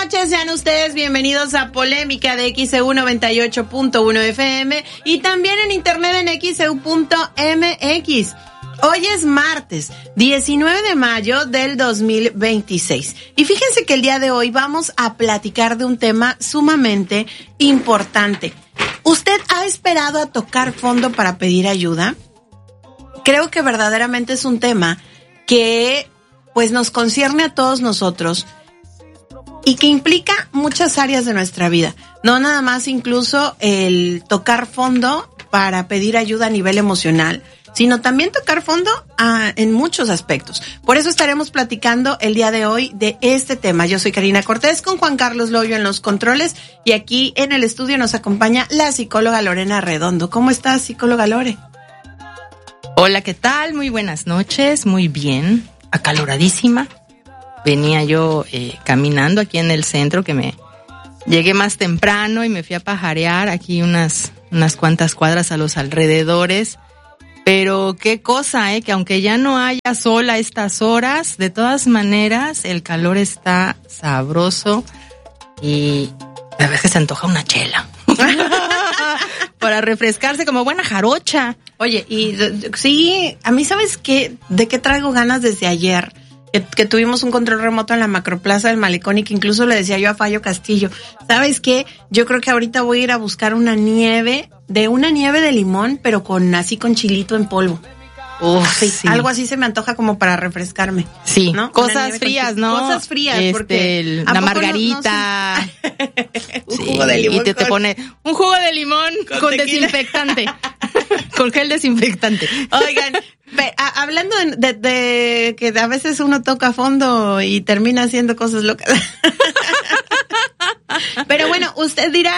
noches, sean ustedes bienvenidos a Polémica de XEU 98.1 FM y también en internet en XEU.mx. Hoy es martes, 19 de mayo del 2026. Y fíjense que el día de hoy vamos a platicar de un tema sumamente importante. ¿Usted ha esperado a tocar fondo para pedir ayuda? Creo que verdaderamente es un tema que pues nos concierne a todos nosotros y que implica muchas áreas de nuestra vida. No nada más incluso el tocar fondo para pedir ayuda a nivel emocional, sino también tocar fondo en muchos aspectos. Por eso estaremos platicando el día de hoy de este tema. Yo soy Karina Cortés con Juan Carlos Loyo en los controles y aquí en el estudio nos acompaña la psicóloga Lorena Redondo. ¿Cómo estás, psicóloga Lore? Hola, ¿qué tal? Muy buenas noches, muy bien, acaloradísima. Venía yo caminando aquí en el centro, que me llegué más temprano y me fui a pajarear aquí unas cuantas cuadras a los alrededores. Pero qué cosa, que aunque ya no haya sol a estas horas, de todas maneras el calor está sabroso y a veces se antoja una chela. Para refrescarse como buena jarocha. Oye, y sí, a mí ¿sabes qué? ¿De qué traigo ganas desde ayer? Que tuvimos un control remoto en la Macroplaza del Malecón y que incluso le decía yo a Fallo Castillo, ¿sabes qué? Yo creo que ahorita voy a ir a buscar una nieve de limón, pero con chilito en polvo. Sí, sí. Algo así se me antoja como para refrescarme. Sí, ¿no? Cosas frías, ¿no? Cosas frías, porque la margarita. Un jugo de limón. Y te pone un jugo de limón con desinfectante. Con gel desinfectante. Oigan, hablando de que a veces uno toca a fondo y termina haciendo cosas locas. Pero bueno, usted dirá,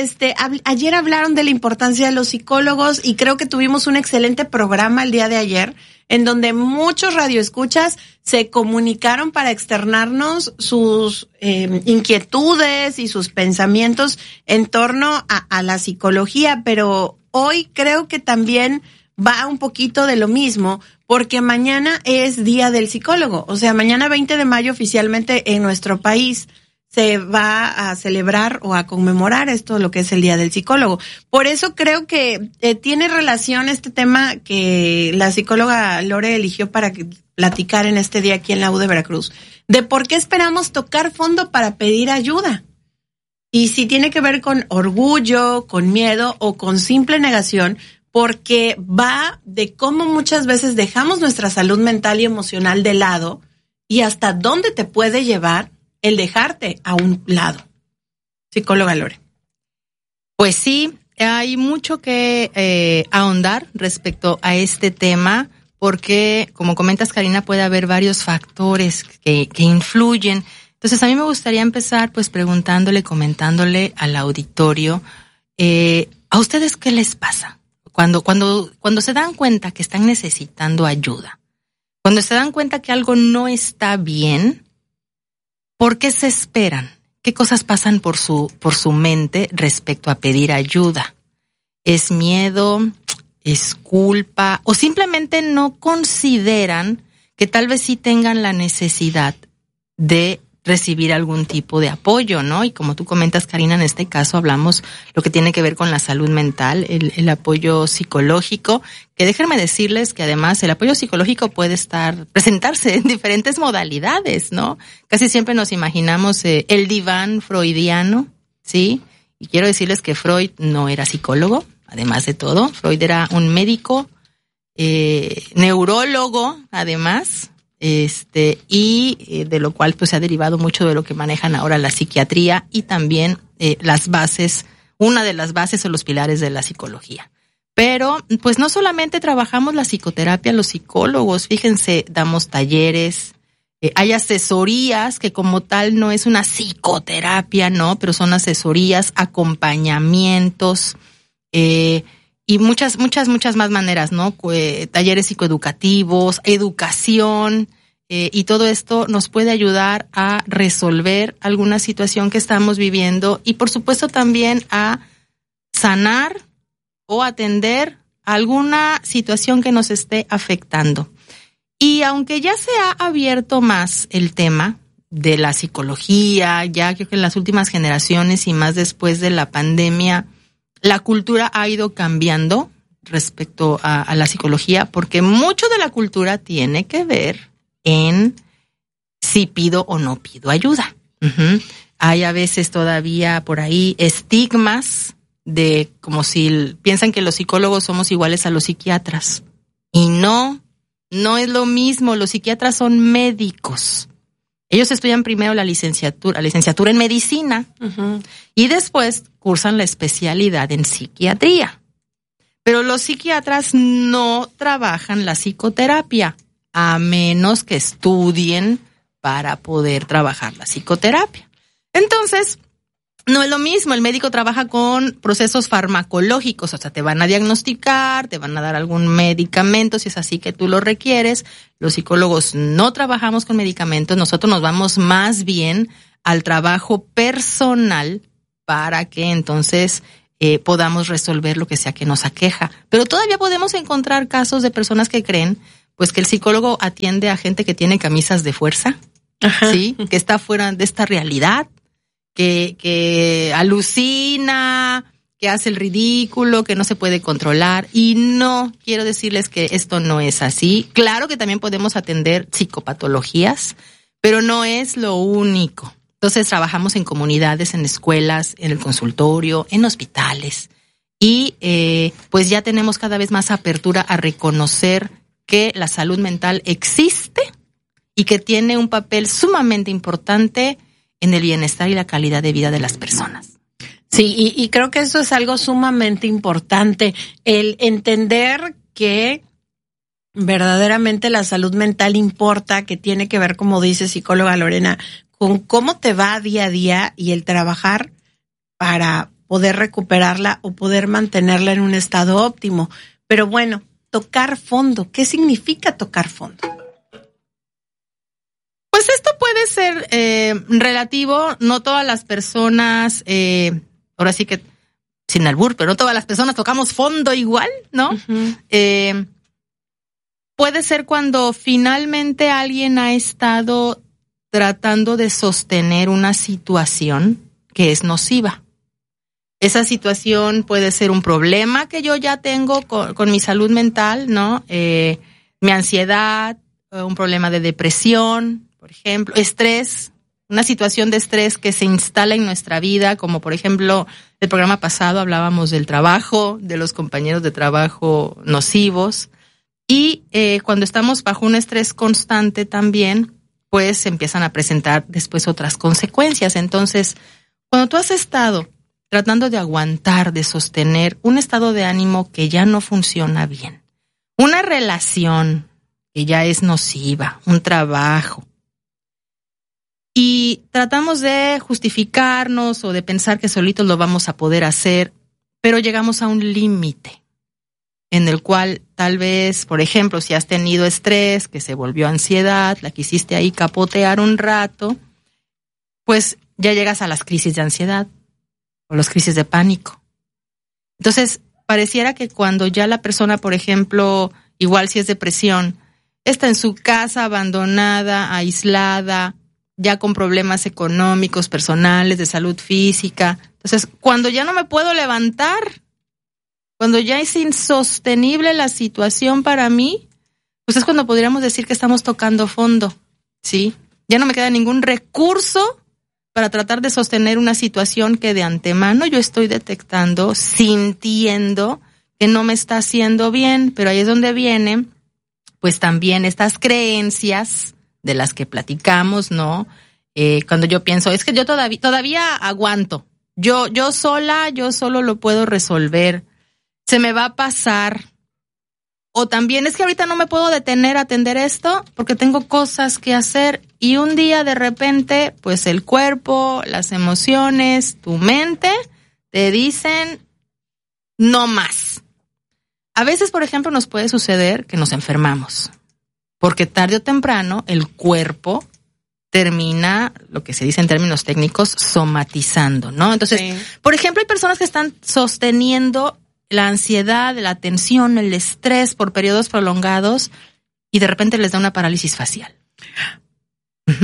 ayer hablaron de la importancia de los psicólogos y creo que tuvimos un excelente programa el día de ayer en donde muchos radioescuchas se comunicaron para externarnos sus inquietudes y sus pensamientos en torno a la psicología, pero hoy creo que también va un poquito de lo mismo, porque mañana es Día del Psicólogo. O sea, mañana 20 de mayo oficialmente en nuestro país se va a celebrar o a conmemorar esto, lo que es el Día del Psicólogo. Por eso creo que tiene relación este tema que la psicóloga Lore eligió para platicar en este día aquí en la U de Veracruz, de por qué esperamos tocar fondo para pedir ayuda. Y si tiene que ver con orgullo, con miedo o con simple negación, porque va de cómo muchas veces dejamos nuestra salud mental y emocional de lado y hasta dónde te puede llevar el dejarte a un lado. Psicóloga Lore. Pues sí, hay mucho que ahondar respecto a este tema, porque, como comentas, Karina, puede haber varios factores que influyen. Entonces, a mí me gustaría empezar pues preguntándole, comentándole al auditorio, ¿a ustedes qué les pasa? Cuando se dan cuenta que están necesitando ayuda, cuando se dan cuenta que algo no está bien, ¿por qué se esperan? ¿Qué cosas pasan por su mente respecto a pedir ayuda? ¿Es miedo? ¿Es culpa? ¿O simplemente no consideran que tal vez sí tengan la necesidad de recibir algún tipo de apoyo, ¿no? Y como tú comentas, Karina, en este caso hablamos lo que tiene que ver con la salud mental, el apoyo psicológico, que déjenme decirles que además el apoyo psicológico puede presentarse en diferentes modalidades, ¿no? Casi siempre nos imaginamos el diván freudiano, ¿sí? Y quiero decirles que Freud no era psicólogo, además de todo. Freud era un médico, neurólogo, además, y de lo cual pues se ha derivado mucho de lo que manejan ahora la psiquiatría y también una de las bases o los pilares de la psicología. Pero pues no solamente trabajamos la psicoterapia los psicólogos, fíjense, damos talleres, hay asesorías que como tal no es una psicoterapia, ¿no? Pero son asesorías, acompañamientos, y muchas más maneras, ¿no? Talleres psicoeducativos, educación, y todo esto nos puede ayudar a resolver alguna situación que estamos viviendo y por supuesto también a sanar o atender alguna situación que nos esté afectando. Y aunque ya se ha abierto más el tema de la psicología. Ya creo que en las últimas generaciones y más después de la pandemia, la cultura ha ido cambiando respecto a la psicología, porque mucho de la cultura tiene que ver en si pido o no pido ayuda. Uh-huh. Hay a veces todavía por ahí estigmas de como si piensan que los psicólogos somos iguales a los psiquiatras. Y no es lo mismo. Los psiquiatras son médicos. Ellos estudian primero la licenciatura en medicina, uh-huh, y después cursan la especialidad en psiquiatría. Pero los psiquiatras no trabajan la psicoterapia, a menos que estudien para poder trabajar la psicoterapia. Entonces, no es lo mismo. El médico trabaja con procesos farmacológicos, o sea, te van a diagnosticar, te van a dar algún medicamento si es así que tú lo requieres. Los psicólogos no trabajamos con medicamentos, nosotros nos vamos más bien al trabajo personal para que entonces podamos resolver lo que sea que nos aqueja. Pero todavía podemos encontrar casos de personas que creen pues que el psicólogo atiende a gente que tiene camisas de fuerza, ajá, sí, que está fuera de esta realidad, que alucina, que hace el ridículo, que no se puede controlar. Y no, quiero decirles que esto no es así. Claro que también podemos atender psicopatologías, pero no es lo único. Entonces trabajamos en comunidades, en escuelas, en el consultorio, en hospitales. Y pues ya tenemos cada vez más apertura a reconocer que la salud mental existe y que tiene un papel sumamente importante en el bienestar y la calidad de vida de las personas. Sí, y creo que eso es algo sumamente importante, el entender que verdaderamente la salud mental importa, que tiene que ver, como dice psicóloga Lorena, con cómo te va día a día y el trabajar para poder recuperarla o poder mantenerla en un estado óptimo. Pero bueno, tocar fondo, ¿qué significa tocar fondo? Pues esto puede ser relativo. No todas las personas, ahora sí que sin albur, pero no todas las personas tocamos fondo igual, ¿no? Uh-huh. Puede ser cuando finalmente alguien ha estado tratando de sostener una situación que es nociva. Esa situación puede ser un problema que yo ya tengo con mi salud mental, ¿no? Mi ansiedad, un problema de depresión, por ejemplo, estrés, una situación de estrés que se instala en nuestra vida, como por ejemplo, el programa pasado hablábamos del trabajo, de los compañeros de trabajo nocivos, y cuando estamos bajo un estrés constante también, pues se empiezan a presentar después otras consecuencias. Entonces, cuando tú has estado tratando de aguantar, de sostener un estado de ánimo que ya no funciona bien, una relación que ya es nociva, un trabajo, y tratamos de justificarnos o de pensar que solitos lo vamos a poder hacer, pero llegamos a un límite en el cual tal vez, por ejemplo, si has tenido estrés, que se volvió ansiedad, la quisiste ahí capotear un rato, pues ya llegas a las crisis de ansiedad o las crisis de pánico. Entonces, pareciera que cuando ya la persona, por ejemplo, igual si es depresión, está en su casa abandonada, aislada, ya con problemas económicos, personales, de salud física. Entonces, cuando ya no me puedo levantar, cuando ya es insostenible la situación para mí, pues es cuando podríamos decir que estamos tocando fondo, ¿sí? Ya no me queda ningún recurso para tratar de sostener una situación que de antemano yo estoy detectando, sintiendo que no me está haciendo bien, pero ahí es donde vienen, pues también estas creencias de las que platicamos, ¿no? Cuando yo pienso, es que yo todavía aguanto, yo solo lo puedo resolver, se me va a pasar. O también es que ahorita no me puedo detener a atender esto porque tengo cosas que hacer y un día de repente, pues el cuerpo, las emociones, tu mente te dicen no más. A veces, por ejemplo, nos puede suceder que nos enfermamos porque tarde o temprano el cuerpo termina, lo que se dice en términos técnicos, somatizando, ¿no? Entonces, sí. Por ejemplo, hay personas que están sosteniendo la ansiedad, la tensión, el estrés por periodos prolongados y de repente les da una parálisis facial. Uh-huh.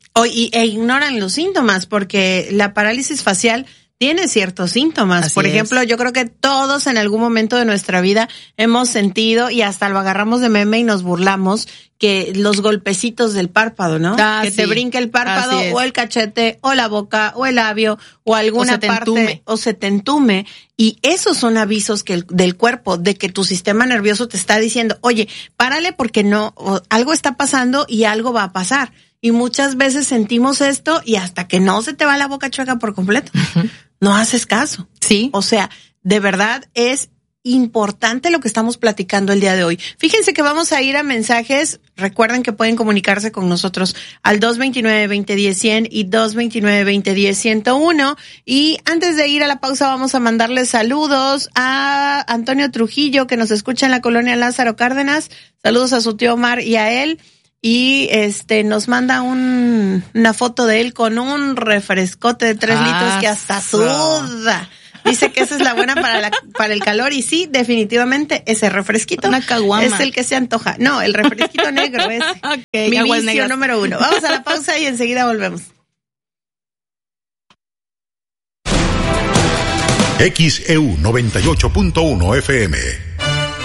E ignoran los síntomas, porque la parálisis facial tiene ciertos síntomas. Así Por ejemplo, yo creo que todos en algún momento de nuestra vida hemos sentido, y hasta lo agarramos de meme y nos burlamos, que los golpecitos del párpado, ¿no? Que te brinca el párpado o el cachete o la boca o el labio o alguna parte o se te entume. Y esos son avisos del cuerpo, de que tu sistema nervioso te está diciendo, oye, párale porque algo está pasando y algo va a pasar. Y muchas veces sentimos esto y hasta que no se te va la boca chueca por completo, no haces caso. Sí. O sea, de verdad es importante lo que estamos platicando el día de hoy. Fíjense que vamos a ir a mensajes. Recuerden que pueden comunicarse con nosotros al 229-2010-100 y 229-2010-101. Y antes de ir a la pausa vamos a mandarles saludos a Antonio Trujillo, que nos escucha en la colonia Lázaro Cárdenas. Saludos a su tío Omar y a él. Y nos manda una foto de él con un refrescote de 3 litros que hasta suda. Dice que esa es la buena para el calor, y sí, definitivamente ese refresquito una caguama es el que se antoja. No, el refresquito negro es mi vicio número 1. Vamos a la pausa y enseguida volvemos. XEU 98.1 FM